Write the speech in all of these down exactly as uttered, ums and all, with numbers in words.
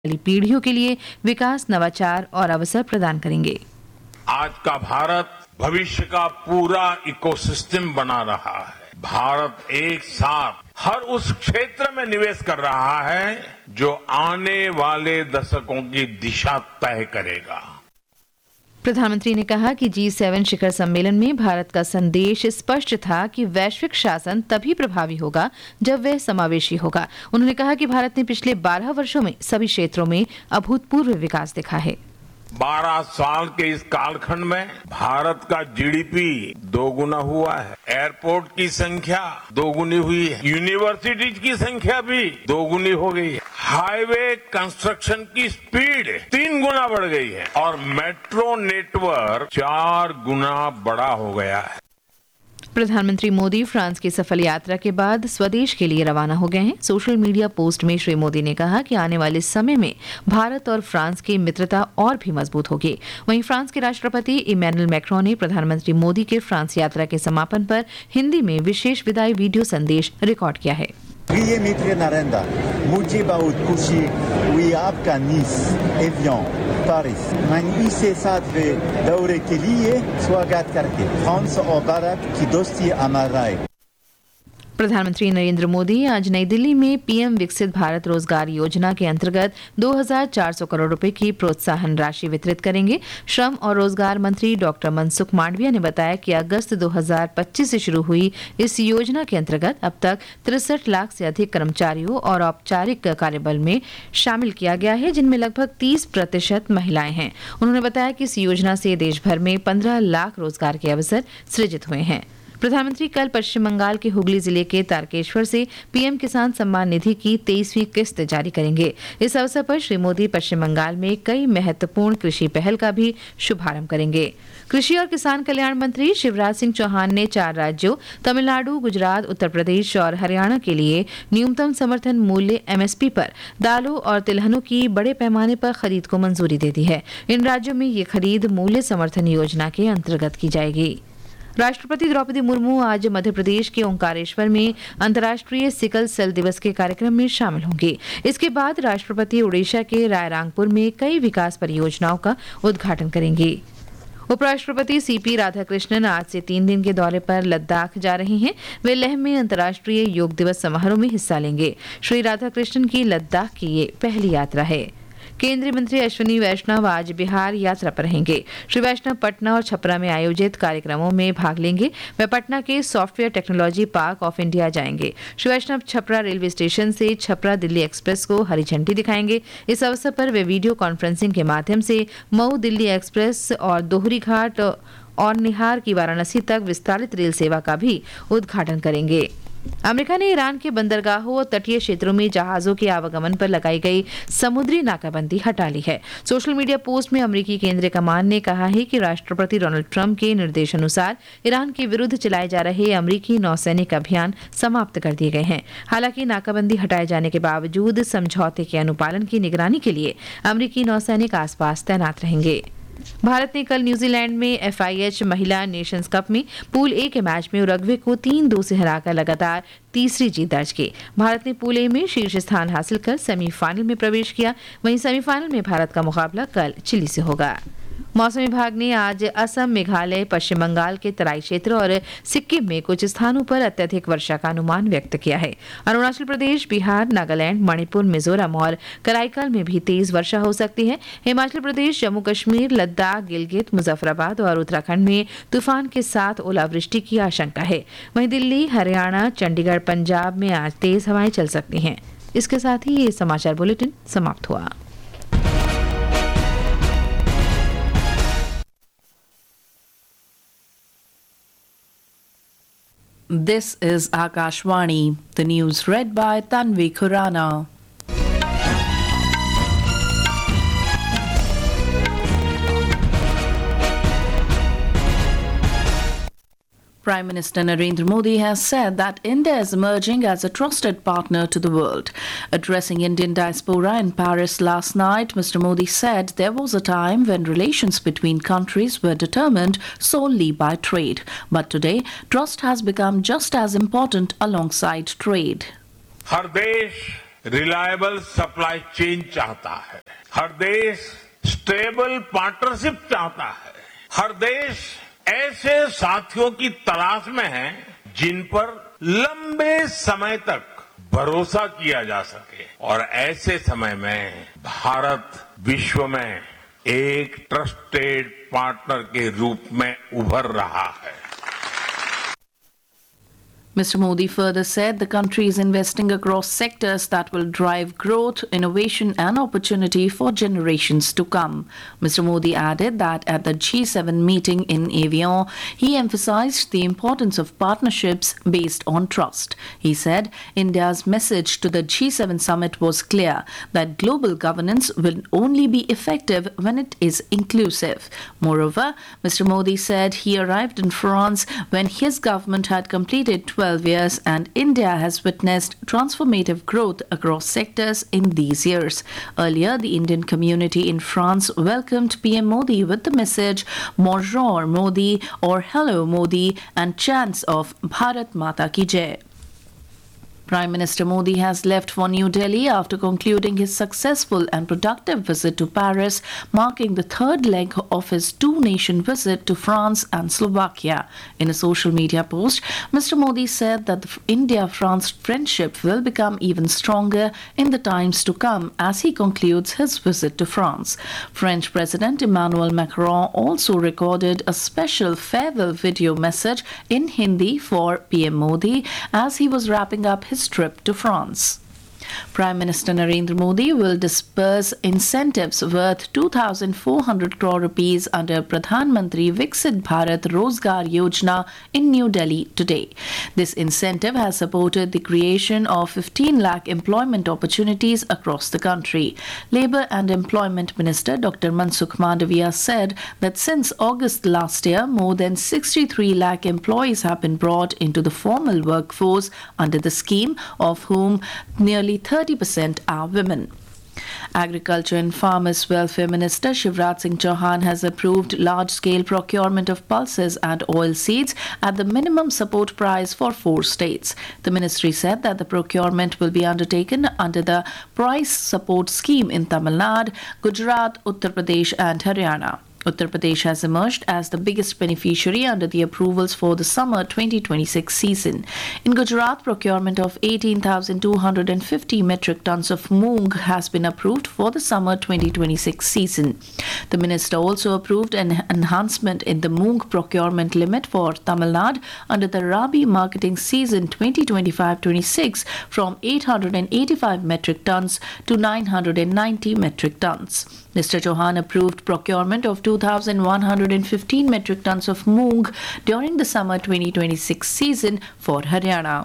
वाली पीढ़ियों के लिए विकास, नवाचार और अवसर प्रदान करेंगे। आज का भारत भविष्य का पूरा इकोसिस्टम बना रहा है। भारत एक साथ हर उस क्षेत्र में निवेश कर रहा है जो आने वाले दशकों की दिशा तय करेगा। प्रधानमंत्री ने कहा कि जी सेवन शिखर सम्मेलन में भारत का संदेश स्पष्ट था कि वैश्विक शासन तभी प्रभावी होगा जब वह समावेशी होगा। उन्होंने कहा कि भारत ने पिछले बारह वर्षों में सभी क्षेत्रों में अभूतपूर्व विकास देखा है। बारह साल के इस कालखंड में भारत का जीडीपी दोगुना हुआ है, एयरपोर्ट की संख्या दोगुनी हुई है, यूनिवर्सिटीज की संख्या भी दोगुनी हो गई है, हाईवे कंस्ट्रक्शन की स्पीड तीन गुना बढ़ गई है और मेट्रो नेटवर्क चार गुना बड़ा हो गया है। प्रधानमंत्री मोदी फ्रांस की सफल यात्रा के बाद स्वदेश के लिए रवाना हो गए हैं। सोशल मीडिया पोस्ट में श्री मोदी ने कहा कि आने वाले समय में भारत और फ्रांस की मित्रता और भी मजबूत होगी। वहीं फ्रांस के राष्ट्रपति इमैनुअल मैक्रों ने प्रधानमंत्री मोदी के फ्रांस यात्रा के समापन पर हिंदी में विशेष विदाई वीडियो संदेश रिकॉर्ड किया है। प्रिय मित्र नरेंद्र, मुझे बहुत खुशी हुई आपका नीस, एवियन, पेरिस, मैं इसके साथ दौरे के लिए स्वागत करके फ्रांस और भारत की दोस्ती हमारा है। प्रधानमंत्री नरेंद्र मोदी आज नई दिल्ली में पीएम विकसित भारत रोजगार योजना के अंतर्गत दो हज़ार चार सौ करोड़ रुपए की प्रोत्साहन राशि वितरित करेंगे। श्रम और रोजगार मंत्री डॉक्टर मनसुख मांडविया ने बताया कि अगस्त दो हज़ार पच्चीस से शुरू हुई इस योजना के अंतर्गत अब तक तिरसठ लाख से अधिक कर्मचारियों और औपचारिक कार्यबल में शामिल किया गया है, जिनमें लगभग तीस प्रतिशत महिलाएं हैं। उन्होंने बताया कि इस योजना से देश भर में पंद्रह लाख रोजगार के अवसर सृजित हुए हैं। प्रधानमंत्री कल पश्चिम बंगाल के हुगली जिले के तारकेश्वर से पीएम किसान सम्मान निधि की तेईसवीं किस्त जारी करेंगे। इस अवसर पर श्री मोदी पश्चिम बंगाल में कई महत्वपूर्ण कृषि पहल का भी शुभारंभ करेंगे। कृषि और किसान कल्याण मंत्री शिवराज सिंह चौहान ने चार राज्यों तमिलनाडु, गुजरात, उत्तर प्रदेश और हरियाणा के लिए न्यूनतम समर्थन मूल्य एमएसपी पर दालों और तिलहनों की बड़े पैमाने पर खरीद को मंजूरी दे दी है। इन राज्यों में ये खरीद मूल्य समर्थन योजना के अंतर्गत की जाएगी। राष्ट्रपति द्रौपदी मुर्मू आज मध्य प्रदेश के ओंकारेश्वर में अंतर्राष्ट्रीय सिकल सेल दिवस के कार्यक्रम में शामिल होंगे। इसके बाद राष्ट्रपति ओडिशा के रायरंगपुर में कई विकास परियोजनाओं का उद्घाटन करेंगे। उपराष्ट्रपति सीपी राधाकृष्णन आज से तीन दिन के दौरे पर लद्दाख जा रहे हैं। वे लेह में अंतर्राष्ट्रीय योग दिवस समारोह में हिस्सा लेंगे। श्री राधाकृष्णन की लद्दाख की ये पहली यात्रा है। केंद्रीय मंत्री अश्विनी वैष्णव आज बिहार यात्रा पर रहेंगे। श्री वैष्णव पटना और छपरा में आयोजित कार्यक्रमों में भाग लेंगे। वे पटना के software technology park of India जाएंगे। श्री वैष्णव छपरा रेलवे स्टेशन से छपरा दिल्ली एक्सप्रेस को हरी झंडी दिखाएंगे। इस अवसर पर वे वीडियो कॉन्फ्रेंसिंग के माध्यम से मऊ दिल्ली एक्सप्रेस और दोहरी घाट और निहार की वाराणसी तक विस्तारित रेल सेवा का भी उद्घाटन करेंगे। अमेरिका ने ईरान के बंदरगाहों और तटीय क्षेत्रों में जहाजों के आवागमन पर लगाई गई समुद्री नाकाबंदी हटा ली है। सोशल मीडिया पोस्ट में अमेरिकी केंद्रीय कमान ने कहा है कि राष्ट्रपति डोनाल्ड ट्रंप के निर्देशानुसार ईरान के विरुद्ध चलाए जा रहे अमेरिकी नौसैनिक अभियान समाप्त कर दिए गए हैं। हालांकि नाकाबंदी हटाए जाने के बावजूद समझौते के अनुपालन की निगरानी के लिए अमेरिकी नौसैनिक आसपास तैनात रहेंगे। भारत ने कल न्यूजीलैंड में एफआईएच महिला नेशंस कप में पूल ए के मैच में उरुग्वे को तीन दो से हराकर लगातार तीसरी जीत दर्ज की। भारत ने पूल ए में शीर्ष स्थान हासिल कर सेमीफाइनल में प्रवेश किया। वहीं सेमीफाइनल में भारत का मुकाबला कल चिली से होगा। मौसम विभाग ने आज असम, मेघालय, पश्चिम बंगाल के तराई क्षेत्र और सिक्किम में कुछ स्थानों पर अत्यधिक वर्षा का अनुमान व्यक्त किया है। अरुणाचल प्रदेश, बिहार, नागालैंड, मणिपुर, मिजोरम और कराईकल में भी तेज वर्षा हो सकती है। हिमाचल प्रदेश, जम्मू कश्मीर, लद्दाख, गिलगित, मुजफ्फराबाद और उत्तराखंड में तूफान के साथ ओलावृष्टि की आशंका है। वहीं दिल्ली, हरियाणा, चंडीगढ़, पंजाब में आज तेज हवाएं चल सकती हैं। इसके साथ ही ये समाचार बुलेटिन समाप्त हुआ। This is Akashvani, the news read by Tanvi Khurana. Prime Minister Narendra Modi has said that India is emerging as a trusted partner to the world. Addressing Indian diaspora in Paris last night, Mister Modi said there was a time when relations between countries were determined solely by trade. But today, trust has become just as important alongside trade. हर देश reliable supply chain चाहता है। हर देश stable partnership चाहता है। हर देश ऐसे साथियों की तलाश में है जिन पर लंबे समय तक भरोसा किया जा सके और ऐसे समय में भारत विश्व में एक ट्रस्टेड पार्टनर के रूप में उभर रहा है। Mister Modi further said the country is investing across sectors that will drive growth, innovation and opportunity for generations to come. Mister Modi added that at the G seven meeting in Evian, he emphasized the importance of partnerships based on trust. He said India's message to the G seven summit was clear, that global governance will only be effective when it is inclusive. Moreover, Mister Modi said he arrived in France when his government had completed twelve years and India has witnessed transformative growth across sectors in these years. Earlier, the Indian community in France welcomed P M Modi with the message Bonjour Modi or Hello Modi and chants of Bharat Mata Ki Jai. Prime Minister Modi has left for New Delhi after concluding his successful and productive visit to Paris, marking the third leg of his two-nation visit to France and Slovakia. In a social media post, Mister Modi said that the India-France friendship will become even stronger in the times to come as he concludes his visit to France. French President Emmanuel Macron also recorded a special farewell video message in Hindi for P M Modi as he was wrapping up his trip to France. Prime Minister Narendra Modi will disburse incentives worth two thousand four hundred crore rupees under Pradhan Mantri Viksit Bharat Rozgar Yojana in New Delhi today. This incentive has supported the creation of fifteen lakh employment opportunities across the country. Labour and Employment Minister Doctor Mansukh Mandavia said that since August last year, more than sixty-three lakh employees have been brought into the formal workforce under the scheme, of whom nearly thirty percent are women. Agriculture and Farmers Welfare Minister Shivraj Singh Chauhan has approved large-scale procurement of pulses and oilseeds at the minimum support price for four states. The ministry said that the procurement will be undertaken under the Price Support Scheme in Tamil Nadu, Gujarat, Uttar Pradesh and Haryana. Uttar Pradesh has emerged as the biggest beneficiary under the approvals for the summer twenty twenty-six season. In Gujarat, procurement of eighteen thousand two hundred fifty metric tons of moong has been approved for the summer twenty twenty-six season. The minister also approved an enhancement in the moong procurement limit for Tamil Nadu under the Rabi marketing season twenty twenty-five twenty-six from eight hundred eighty-five metric tons to nine hundred ninety metric tons. Mister Chauhan approved procurement of two thousand one hundred fifteen metric tons of moong during the summer twenty twenty-six season for Haryana.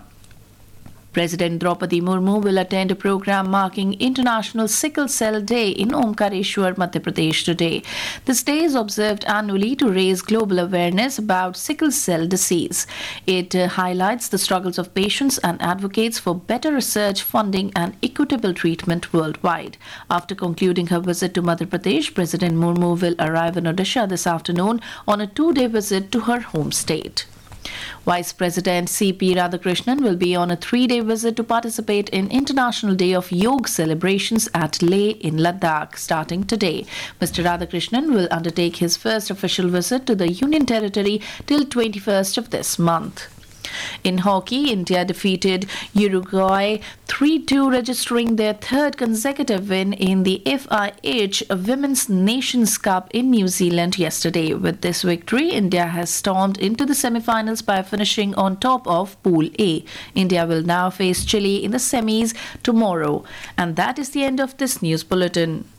President Draupadi Murmu will attend a program marking International Sickle Cell Day in Omkareshwar, Madhya Pradesh today. This day is observed annually to raise global awareness about sickle cell disease. It uh, highlights the struggles of patients and advocates for better research, funding and equitable treatment worldwide. After concluding her visit to Madhya Pradesh, President Murmu will arrive in Odisha this afternoon on a two-day visit to her home state. Vice President C P Radhakrishnan will be on a three-day visit to participate in International Day of Yoga celebrations at Leh in Ladakh starting today. Mister Radhakrishnan will undertake his first official visit to the Union Territory till twenty-first of this month. In hockey, India defeated Uruguay three two, registering their third consecutive win in the F I H Women's Nations Cup in New Zealand yesterday. With this victory, India has stormed into the semi-finals by finishing on top of Pool A. India will now face Chile in the semis tomorrow. And that is the end of this news bulletin.